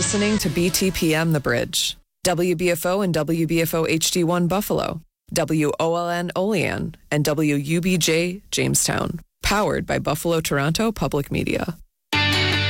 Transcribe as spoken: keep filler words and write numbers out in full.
listening to B T P M The Bridge, W B F O and W B F O H D one Buffalo, W O L N Olean, and W U B J Jamestown. Powered by Buffalo Toronto Public Media.